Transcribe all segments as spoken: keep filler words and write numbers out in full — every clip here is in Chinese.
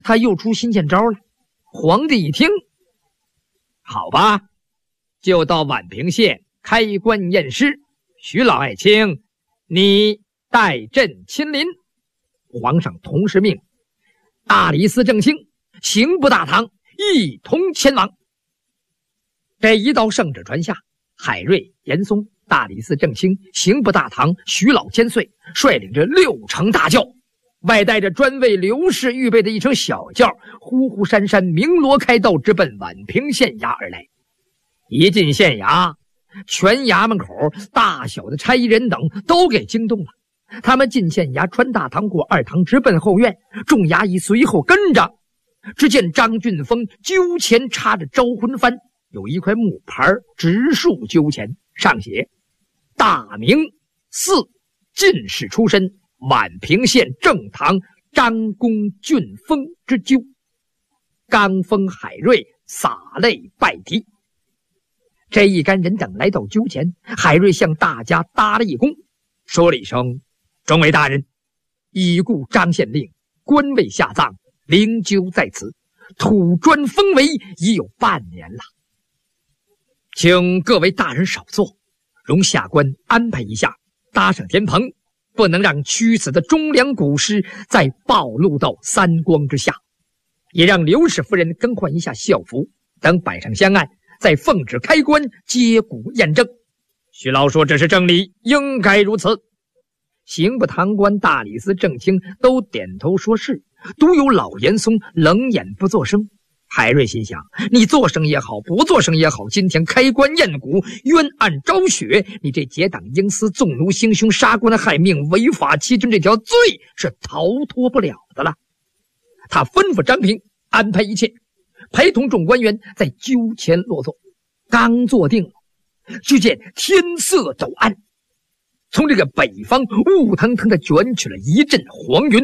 他又出新见招了。皇帝一听，好吧，就到宛平县开棺验尸。徐老爱卿，你代朕亲临。皇上同时命大理寺正卿、刑部大堂一同前往。这一道圣旨传下，海瑞、严嵩、大理寺正卿、刑部大堂徐老千岁率领着六乘大轿，外带着专为刘氏预备的一乘小轿，呼呼姗姗鸣锣开道，直奔宛平县衙而来。一进县衙，全衙门口大小的差役人等都给惊动了。他们进县衙，穿大堂过二堂，直奔后院，众衙役随后跟着。只见张俊峰揪前插着招魂幡，有一块木牌直竖揪前，上写大明寺进士出身，宛平县正堂张公俊峰之揪。刚峰海瑞洒泪拜题。这一干人等来到揪前，海瑞向大家搭了一躬，说了一声：众位大人，已故张县令官位下葬，灵柩在此，土砖封围已有半年了，请各位大人少坐，容下官安排一下，搭上天棚，不能让屈死的忠良古尸再暴露到三光之下，也让刘氏夫人更换一下校服，等摆上香案，再奉旨开棺接骨验证。徐老说这是正理，应该如此。刑部堂官、大理寺正卿都点头说是，独有老严嵩冷眼不作声。海瑞心想，你做声也好，不做声也好，今天开棺验骨，冤案昭雪，你这结党营私、纵奴行凶、杀官害命、违法欺君这条罪是逃脱不了的了。他吩咐张平安排一切，陪同众官员在揪前落座。刚坐定了，只见天色陡暗，从这个北方雾腾腾的卷起了一阵黄云，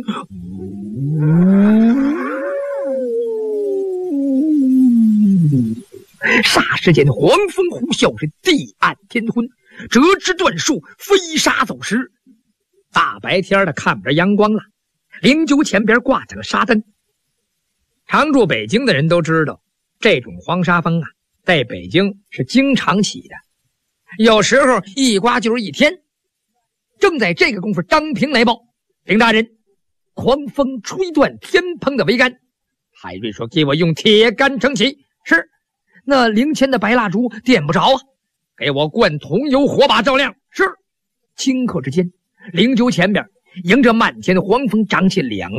霎时间黄风呼啸，是地暗天昏，折枝断树，飞沙走石。大白天的看不着阳光了，灵柩前边挂着个沙灯。常住北京的人都知道，这种黄沙风啊，在北京是经常起的，有时候一刮就是一天。正在这个功夫，张平来报：林大人，狂风吹断天棚的桅杆。海瑞说：给我用铁杆撑起。是。那灵前的白蜡烛点不着啊，给我灌桐油火把照亮。是。顷刻之间，灵柩前边迎着漫天的黄风，涨起两